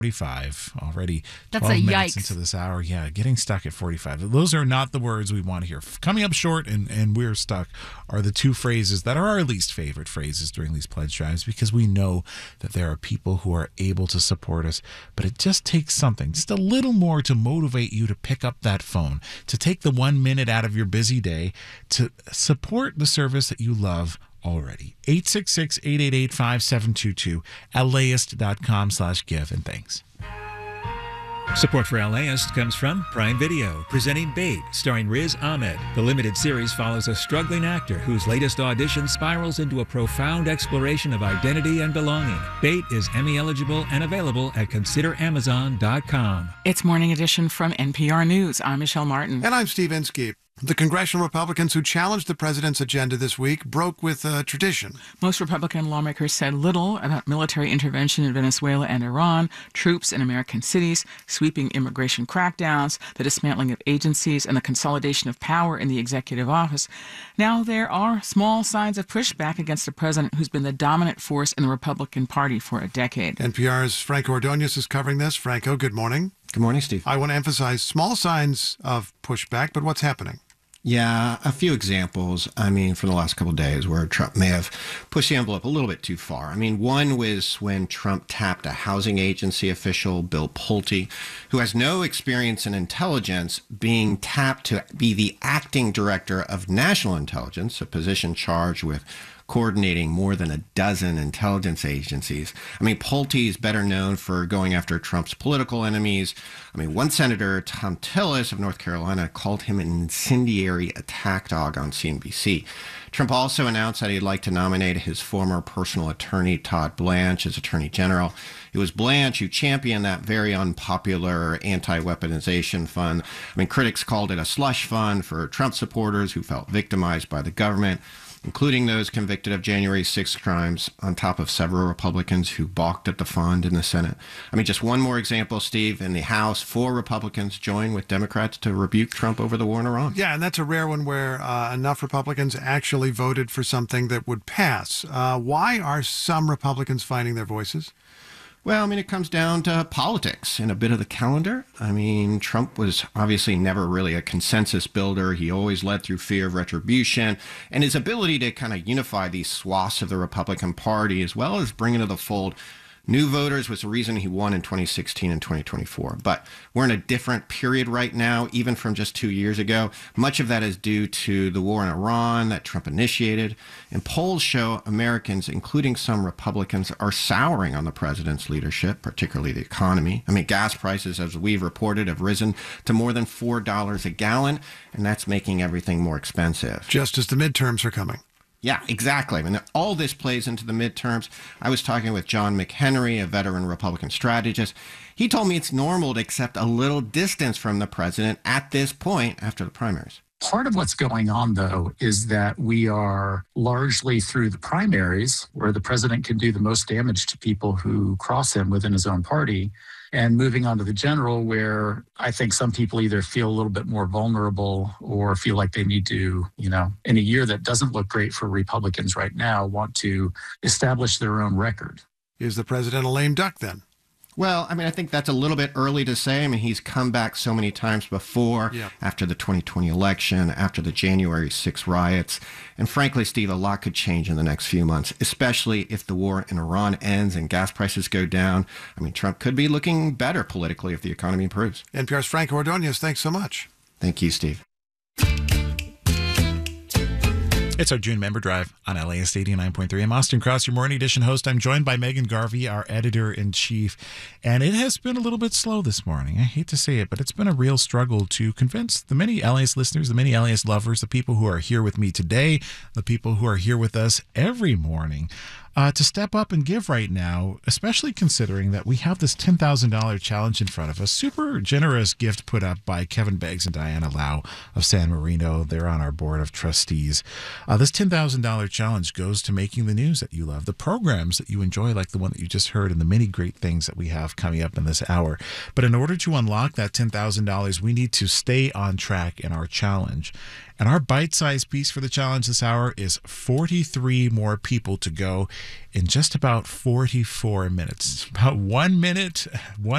45 already. That's 12 a minutes yikes. into this hour. Yeah, getting stuck at 45. Those are not the words we want to hear. Coming up short and we're stuck are the two phrases that are our least favorite phrases during these pledge drives, because we know that there are people who are able to support us, but it just takes something, just a little more to motivate you to pick up that phone, to take the 1 minute out of your busy day to support the service that you love already. 866-888-5722, LAist.com/give, and thanks. Support for LAist comes from Prime Video, presenting Bait, starring Riz Ahmed. The limited series follows a struggling actor whose latest audition spirals into a profound exploration of identity and belonging. Bait is Emmy eligible and available at consideramazon.com. It's Morning Edition from NPR News. I'm Michelle Martin. And I'm Steve Inskeep. The congressional Republicans who challenged the president's agenda this week broke with tradition. Most Republican lawmakers said little about military intervention in Venezuela and Iran, troops in American cities, sweeping immigration crackdowns, the dismantling of agencies, and the consolidation of power in the executive office. Now there are small signs of pushback against a president who's been the dominant force in the Republican Party for a decade. NPR's Franco Ordonez is covering this. Franco, good morning. Good morning, Steve. I want to emphasize small signs of pushback, but what's happening? Yeah, a few examples, from the last couple of days where Trump may have pushed the envelope a little bit too far. One was when Trump tapped a housing agency official, Bill Pulte, who has no experience in intelligence, being tapped to be the acting director of national intelligence, a position charged with coordinating more than a dozen intelligence agencies. Pulte is better known for going after Trump's political enemies. One senator, Tom Tillis of North Carolina, called him an incendiary attack dog on CNBC. Trump also announced that he'd like to nominate his former personal attorney, Todd Blanche, as Attorney General. It was Blanche who championed that very unpopular anti-weaponization fund. Critics called it a slush fund for Trump supporters who felt victimized by the government, including those convicted of January 6 crimes, on top of several Republicans who balked at the fund in the Senate. Just one more example, Steve. In the House, 4 Republicans joined with Democrats to rebuke Trump over the war in Iran. Yeah, and that's a rare one where enough Republicans actually voted for something that would pass. Why are some Republicans finding their voices? Well, it comes down to politics and a bit of the calendar. Trump was obviously never really a consensus builder. He always led through fear of retribution, and his ability to kind of unify these swaths of the Republican Party, as well as bring into the fold new voters, was the reason he won in 2016 and 2024. But we're in a different period right now, even from just 2 years ago. Much of that is due to the war in Iran that Trump initiated. And polls show Americans, including some Republicans, are souring on the president's leadership, particularly the economy. Gas prices, as we've reported, have risen to more than $4 a gallon, and that's making everything more expensive. Just as the midterms are coming. Yeah, exactly. All this plays into the midterms. I was talking with John McHenry, a veteran Republican strategist. He told me it's normal to accept a little distance from the president at this point after the primaries. Part of what's going on, though, is that we are largely through the primaries, where the president can do the most damage to people who cross him within his own party, and moving on to the general, where I think some people either feel a little bit more vulnerable or feel like they need to, in a year that doesn't look great for Republicans right now, want to establish their own record. Is the president a lame duck then? Well, I think that's a little bit early to say. He's come back so many times before, after the 2020 election, after the January 6 riots. And frankly, Steve, a lot could change in the next few months, especially if the war in Iran ends and gas prices go down. Trump could be looking better politically if the economy improves. NPR's Franco Ordonez, thanks so much. Thank you, Steve. It's our June member drive on LAist 89.3. I'm Austin Cross, your Morning Edition host. I'm joined by Megan Garvey, our editor-in-chief. And it has been a little bit slow this morning. I hate to say it, but it's been a real struggle to convince the many LAist listeners, the many LAist lovers, the people who are here with me today, the people who are here with us every morning, to step up and give right now, especially considering that we have this $10,000 challenge in front of us. Super generous gift put up by Kevin Beggs and Diana Lau of San Marino. They're on our board of trustees. This $10,000 challenge goes to making the news that you love, the programs that you enjoy, like the one that you just heard, and the many great things that we have coming up in this hour. But in order to unlock that $10,000, we need to stay on track in our challenge. And our bite-sized piece for the challenge this hour is 43 more people to go. in just about 44 minutes. About 1 minute,